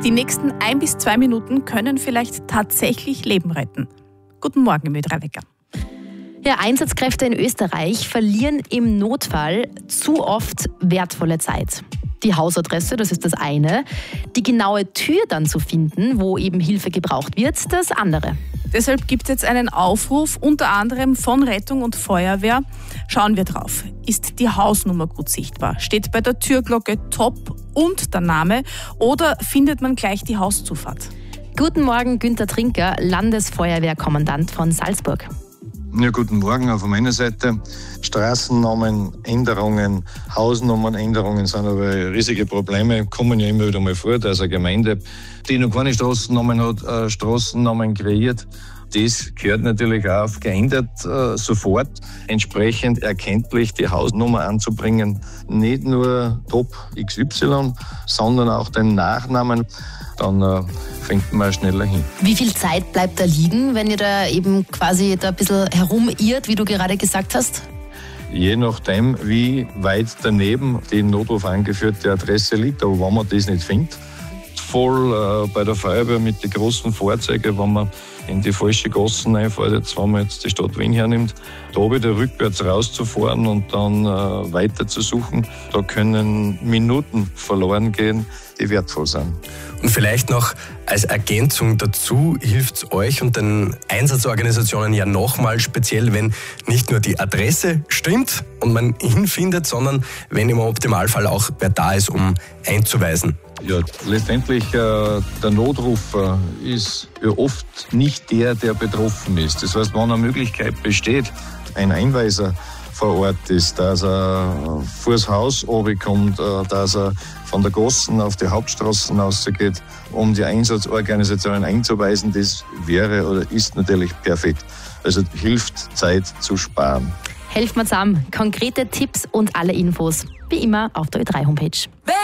Die nächsten 1 bis 2 Minuten können vielleicht tatsächlich Leben retten. Guten Morgen im Ö3-Wecker. Ja, Einsatzkräfte in Österreich verlieren im Notfall zu oft wertvolle Zeit. Die Hausadresse, das ist das eine. Die genaue Tür dann zu finden, wo eben Hilfe gebraucht wird, das andere. Deshalb gibt es jetzt einen Aufruf, unter anderem von Rettung und Feuerwehr. Schauen wir drauf. Ist die Hausnummer gut sichtbar? Steht bei der Türglocke top und der Name? Oder findet man gleich die Hauszufahrt? Guten Morgen, Günther Trinker, Landesfeuerwehrkommandant von Salzburg. Ja, guten Morgen auch von meiner Seite. Straßennamenänderungen, Hausnummernänderungen sind aber riesige Probleme, kommen ja immer wieder mal vor, dass eine Gemeinde, die noch keine Straßennamen hat, Straßennamen kreiert. Das gehört natürlich auch geändert sofort, entsprechend erkenntlich die Hausnummer anzubringen. Nicht nur Top XY, sondern auch den Nachnamen. Dann fängt man schneller hin. Wie viel Zeit bleibt da liegen, wenn ihr da eben quasi da ein bisschen herumirrt, wie du gerade gesagt hast? Je nachdem, wie weit daneben die im Notruf angeführte Adresse liegt. Aber wenn man das nicht findet, voll bei der Feuerwehr mit den großen Fahrzeugen, wenn man in die falsche Gassen reinfährt, jetzt wenn man jetzt die Stadt Wien hernimmt, da wieder rückwärts rauszufahren und dann weiter zu suchen, da können Minuten verloren gehen, die wertvoll sind. Und vielleicht noch als Ergänzung dazu hilft es euch und den Einsatzorganisationen ja nochmal speziell, wenn nicht nur die Adresse stimmt und man hinfindet, sondern wenn im Optimalfall auch wer da ist, um einzuweisen. Ja, letztendlich der Notrufer ist ja oft nicht der betroffen ist. Das heißt, wenn eine Möglichkeit besteht, ein Einweiser vor Ort ist, dass er vors Haus runterkommt, dass er von der Gassen auf die Hauptstraßen rausgeht, um die Einsatzorganisationen einzuweisen, das wäre oder ist natürlich perfekt. Also hilft, Zeit zu sparen. Helft mir zusammen. Konkrete Tipps und alle Infos, wie immer, auf der Ö3-Homepage.